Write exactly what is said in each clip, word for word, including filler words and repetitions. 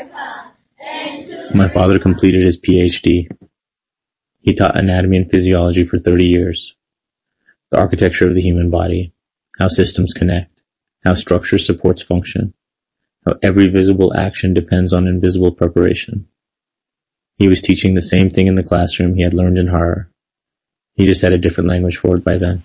My father completed his P H D. He taught anatomy and physiology for thirty years. The architecture of the human body, how systems connect, how structure supports function, how every visible action depends on invisible preparation. He was teaching the same thing in the classroom he had learned in horror. He just had a different language for it by then.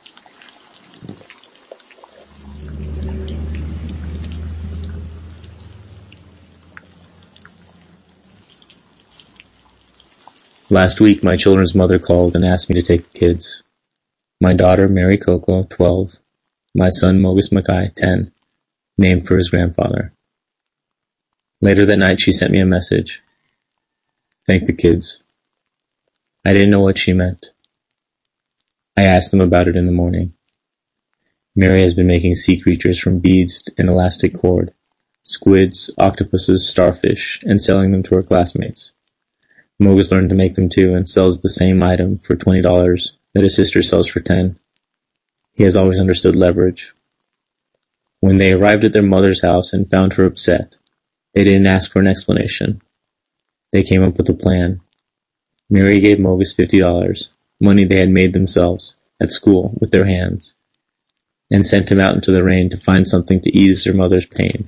Last week, my children's mother called and asked me to take the kids. My daughter, Mary Coco, twelve. My son, Mogus Mackay, ten. Named for his grandfather. Later that night, she sent me a message. Thank the kids. I didn't know what she meant. I asked them about it in the morning. Mary has been making sea creatures from beads and elastic cord, squids, octopuses, starfish, and selling them to her classmates. Mogus learned to make them too and sells the same item for twenty dollars that his sister sells for ten dollars. He has always understood leverage. When they arrived at their mother's house and found her upset, they didn't ask for an explanation. They came up with a plan. Mary gave Mogus fifty dollars, money they had made themselves, at school, with their hands, and sent him out into the rain to find something to ease their mother's pain.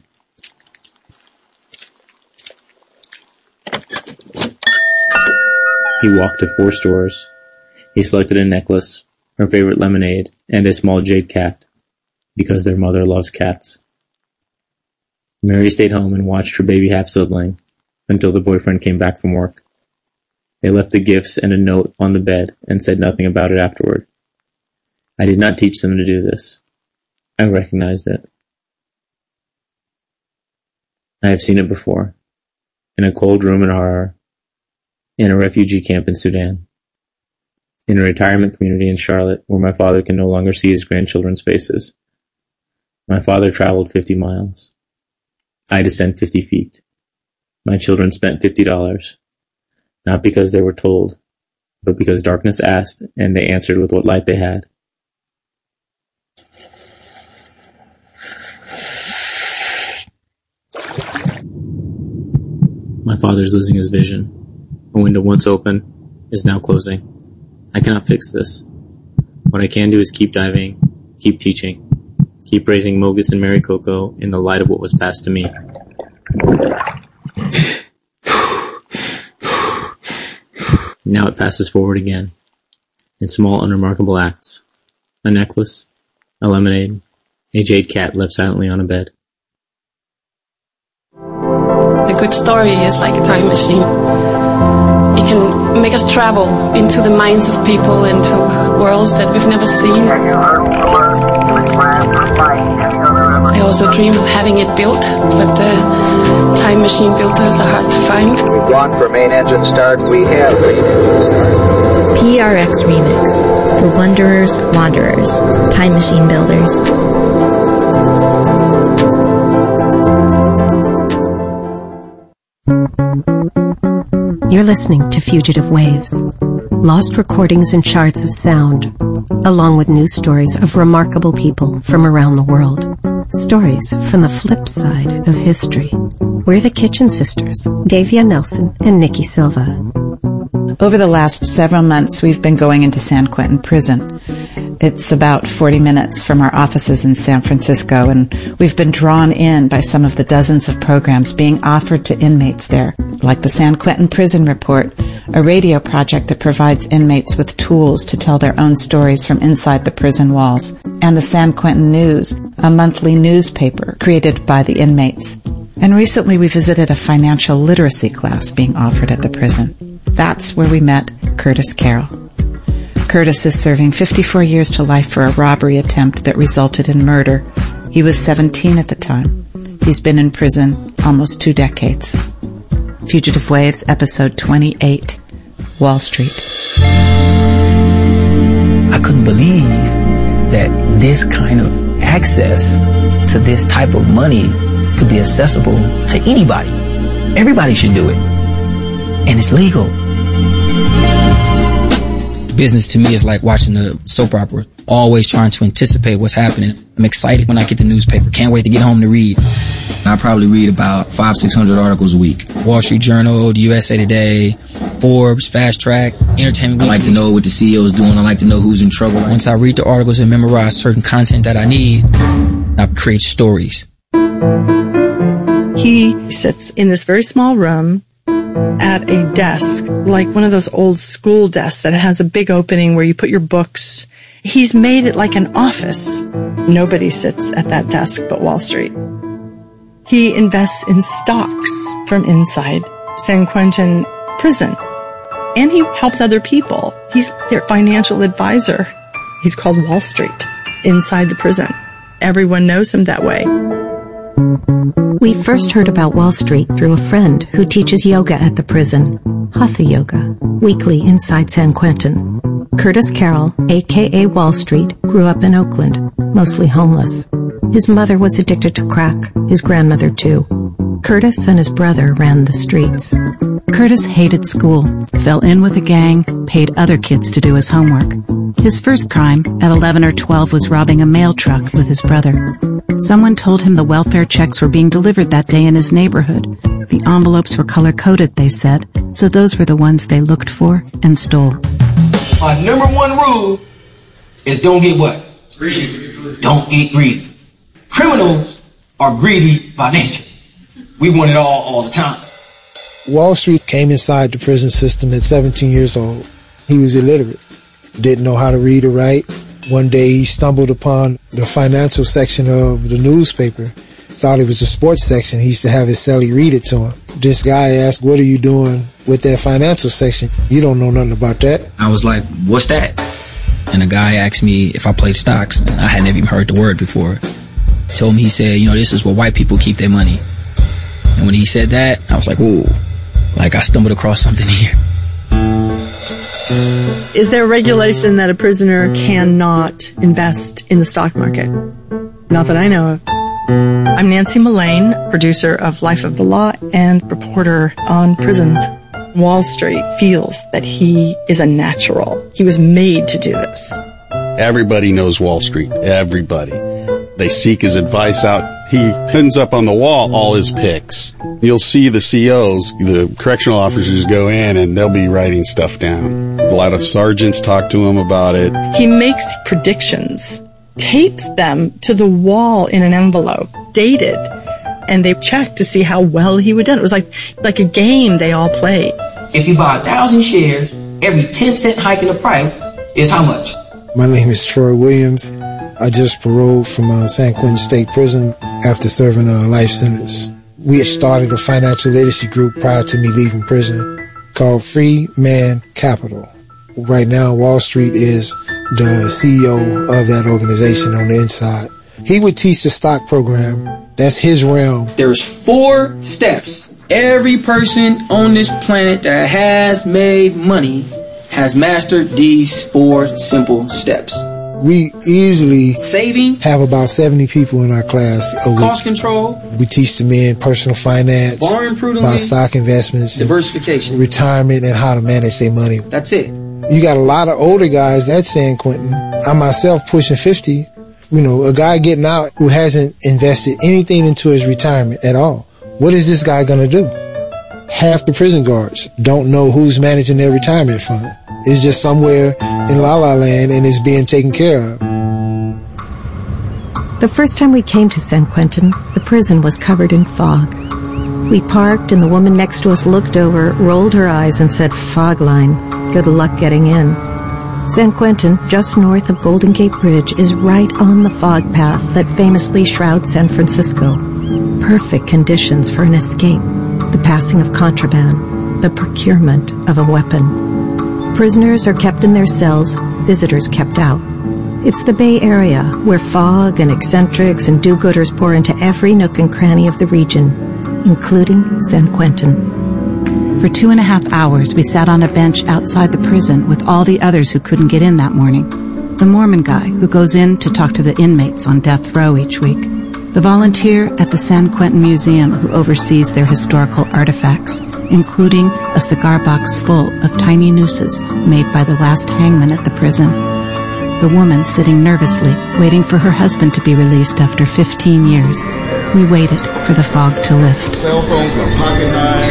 He walked to four stores. He selected a necklace, her favorite lemonade, and a small jade cat, because their mother loves cats. Mary stayed home and watched her baby half-sibling until the boyfriend came back from work. They left the gifts and a note on the bed and said nothing about it afterward. I did not teach them to do this. I recognized it. I have seen it before. In a cold room in Harar, in a refugee camp in Sudan, in a retirement community in Charlotte where my father can no longer see his grandchildren's faces. My father traveled fifty miles. I descend fifty feet. My children spent fifty dollars, not because they were told, but because darkness asked and they answered with what light they had. My father is losing his vision. A window once open is now closing. I cannot fix this. What I can do is keep diving, keep teaching, keep raising Mogus and Mary Coco in the light of what was passed to me. Now it passes forward again, in small, unremarkable acts. A necklace, a lemonade, a jade cat left silently on a bed. A good story is like a time machine. It can make us travel into the minds of people, into worlds that we've never seen. I also dream of having it built, but the time machine builders are hard to find. We've gone for main engine start. We have main engine start. P R X Remix for Wanderers, Wanderers, Time Machine Builders. You're listening to Fugitive Waves, lost recordings and charts of sound, along with news stories of remarkable people from around the world. Stories from the flip side of history. We're the Kitchen Sisters, Davia Nelson and Nikki Silva. Over the last several months, we've been going into San Quentin Prison. It's about forty minutes from our offices in San Francisco, and we've been drawn in by some of the dozens of programs being offered to inmates there, like the San Quentin Prison Report, a radio project that provides inmates with tools to tell their own stories from inside the prison walls, and the San Quentin News, a monthly newspaper created by the inmates. And recently we visited a financial literacy class being offered at the prison. That's where we met Curtis Carroll. Curtis is serving fifty-four years to life for a robbery attempt that resulted in murder. He was seventeen at the time. He's been in prison almost two decades. Fugitive Waves, episode twenty-eight, Wall Street. I couldn't believe that this kind of access to this type of money could be accessible to anybody. Everybody should do it. And it's legal. Business to me is like watching a soap opera, always trying to anticipate what's happening. I'm excited when I get the newspaper. Can't wait to get home to read. I probably read about five, six hundred articles a week. Wall Street Journal, the U S A Today, Forbes, Fast Track, Entertainment Weekly. I like to know what the C E O is doing. I like to know who's in trouble. Once I read the articles and memorize certain content that I need, I create stories. He sits in this very small room at a desk, like one of those old school desks that has a big opening where you put your books. He's made it like an office. Nobody sits at that desk but Wall Street. He invests in stocks from inside San Quentin prison. And he helps other people. He's their financial advisor. He's called Wall Street inside the prison. Everyone knows him that way. We first heard about Wall Street through a friend who teaches yoga at the prison, Hatha Yoga, weekly inside San Quentin. Curtis Carroll, a k a. Wall Street, grew up in Oakland, mostly homeless. His mother was addicted to crack, his grandmother too. Curtis and his brother ran the streets. Curtis hated school, fell in with a gang, paid other kids to do his homework. His first crime, at eleven or twelve, was robbing a mail truck with his brother. Someone told him the welfare checks were being delivered that day in his neighborhood. The envelopes were color-coded, they said, so those were the ones they looked for and stole. Our number one rule is don't get what? Greedy. Don't get greedy. Criminals are greedy by nature. We want it all all the time. Wall Street came inside the prison system at seventeen years old. He was illiterate, didn't know how to read or write. One day he stumbled upon the financial section of the newspaper, thought it was the sports section. He used to have his cellie read it to him. This guy asked, what are you doing with that financial section? You don't know nothing about that. I was like, what's that? And the guy asked me if I played stocks, and I had never even heard the word before. He told me, he said, you know, this is where white people keep their money. And when he said that, I was like, whoa, like I stumbled across something here. Is there regulation that a prisoner cannot invest in the stock market? Not that I know of. I'm Nancy Mullane, producer of Life of the Law and reporter on prisons. Wall Street feels that he is a natural. He was made to do this. Everybody knows Wall Street. Everybody. They seek his advice out. He pins up on the wall all his picks. You'll see the C Os, the correctional officers go in and they'll be writing stuff down. A lot of sergeants talk to him about it. He makes predictions, tapes them to the wall in an envelope, dated, and they check to see how well he would do. It was like, like a game they all played. If you buy a thousand shares, every ten cent hike in the price is how much? My name is Troy Williams. I just paroled from uh, San Quentin State Prison after serving a life sentence. We had started a financial literacy group prior to me leaving prison called Free Man Capital. Right now, Wall Street is the C E O of that organization on the inside. He would teach the stock program. That's his realm. There's four steps. Every person on this planet that has made money has mastered these four simple steps. We easily saving, have about seventy people in our class a week. Cost control. We teach the men personal finance, borrowing prudently, about stock investments, diversification, retirement, and how to manage their money. That's it. You got a lot of older guys at San Quentin. I myself pushing fifty. You know, a guy getting out who hasn't invested anything into his retirement at all. What is this guy going to do? Half the prison guards don't know who's managing their retirement fund. It's just somewhere in La La Land and it's being taken care of. The first time we came to San Quentin, the prison was covered in fog. We parked and the woman next to us looked over, rolled her eyes and said, "Fog line, good luck getting in." San Quentin, just north of Golden Gate Bridge, is right on the fog path that famously shrouds San Francisco. Perfect conditions for an escape, the passing of contraband, the procurement of a weapon. Prisoners are kept in their cells, visitors kept out. It's the Bay Area, where fog and eccentrics and do-gooders pour into every nook and cranny of the region, including San Quentin. For two and a half hours, we sat on a bench outside the prison with all the others who couldn't get in that morning. The Mormon guy who goes in to talk to the inmates on death row each week. The volunteer at the San Quentin Museum who oversees their historical artifacts. including a cigar box full of tiny nooses made by the last hangman at the prison. The woman sitting nervously, waiting for her husband to be released after fifteen years. We waited for the fog to lift. Cell phones and pocket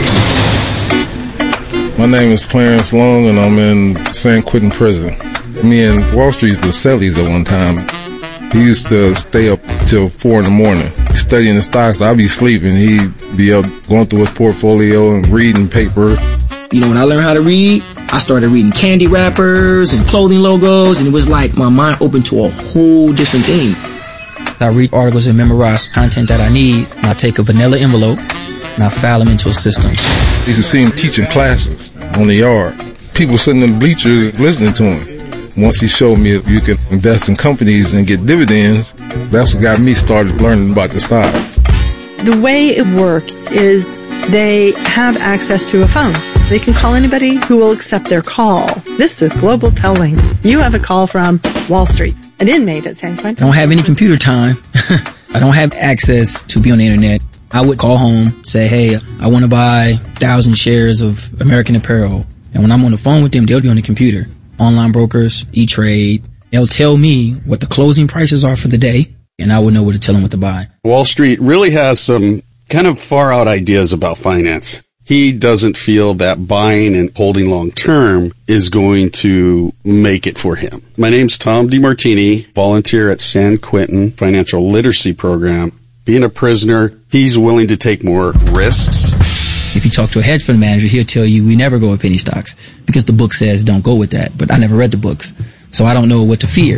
knives. My name is Clarence Long, and I'm in San Quentin prison. Me and Wall Street were cellies at one time. He used to stay up till four in the morning, studying the stocks. I'd be sleeping. He'd be up going through his portfolio and reading paper. You know, when I learned how to read, I started reading candy wrappers and clothing logos, and it was like my mind opened to a whole different thing. I read articles and memorize content that I need, and I take a vanilla envelope, and I file them into a system. I used to see him teaching classes on the yard. People sitting in the bleachers listening to him. Once he showed me if you could invest in companies and get dividends, that's what got me started learning about the stock. The way it works is they have access to a phone. They can call anybody who will accept their call. This is Global Telling. You have a call from Wall Street, an inmate at San Quentin. I don't have any computer time. I don't have access to be on the internet. I would call home, say, hey, I want to buy a thousand shares of American Apparel. And when I'm on the phone with them, they'll be on the computer. Online brokers, E-Trade. They'll tell me what the closing prices are for the day, and I will know what to tell them what to buy. Wall Street really has some kind of far out ideas about finance. He doesn't feel that buying and holding long term is going to make it for him. My name's Tom DeMartini, volunteer at San Quentin Financial Literacy Program. Being a prisoner, he's willing to take more risks. If you talk to a hedge fund manager, he'll tell you we never go with penny stocks because the book says don't go with that. But I never read the books, so I don't know what to fear.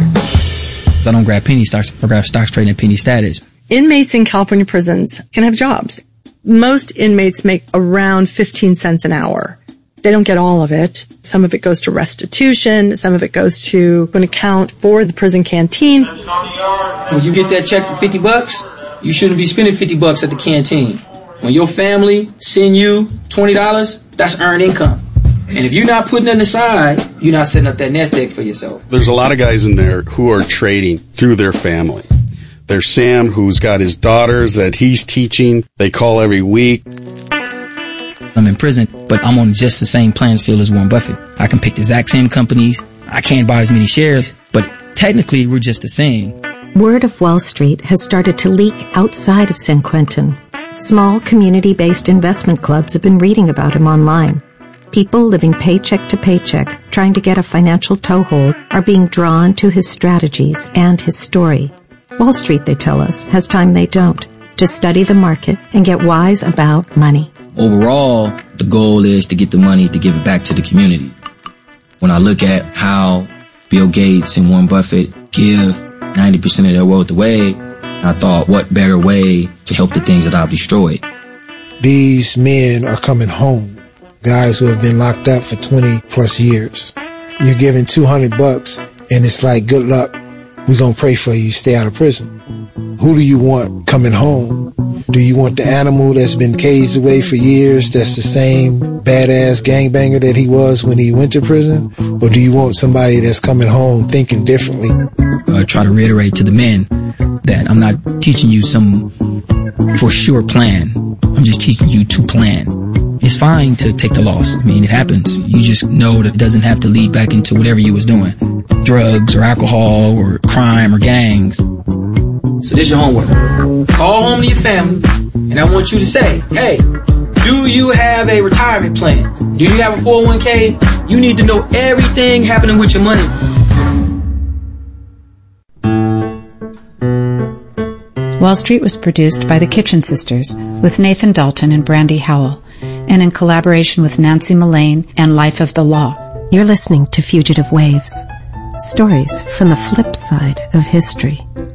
I don't grab penny stocks. I grab stocks trading at penny status. Inmates in California prisons can have jobs. Most inmates make around fifteen cents an hour. They don't get all of it. Some of it goes to restitution. Some of it goes to an account for the prison canteen. When you get that check for fifty bucks, you shouldn't be spending fifty bucks at the canteen. When your family send you twenty dollars, that's earned income. And if you're not putting that aside, you're not setting up that nest egg for yourself. There's a lot of guys in there who are trading through their family. There's Sam, who's got his daughters that he's teaching. They call every week. I'm in prison, but I'm on just the same playing field as Warren Buffett. I can pick the exact same companies. I can't buy as many shares, but technically we're just the same. Word of Wall Street has started to leak outside of San Quentin. Small community-based investment clubs have been reading about him online. People living paycheck to paycheck, trying to get a financial toehold, are being drawn to his strategies and his story. Wall Street, they tell us, has time they don't to study the market and get wise about money. Overall, the goal is to get the money to give it back to the community. When I look at how Bill Gates and Warren Buffett give ninety percent of their wealth away, I thought, what better way to help the things that I've destroyed? These men are coming home. Guys who have been locked up for twenty plus years. You're giving two hundred bucks and it's like, good luck. We're going to pray for you. Stay out of prison. Who do you want coming home? Do you want the animal that's been caged away for years that's the same badass gangbanger that he was when he went to prison? Or do you want somebody that's coming home thinking differently? I try to reiterate to the men that I'm not teaching you some for sure plan. I'm just teaching you to plan. It's fine to take the loss. I mean, it happens. You just know that it doesn't have to lead back into whatever you was doing. Drugs or alcohol or crime or gangs. So this is your homework. Call home to your family, and I want you to say, hey, do you have a retirement plan? Do you have a four oh one k? You need to know everything happening with your money. Wall Street was produced by the Kitchen Sisters with Nathan Dalton and Brandy Howell, and in collaboration with Nancy Mullane and Life of the Law. You're listening to Fugitive Waves, stories from the flip side of history.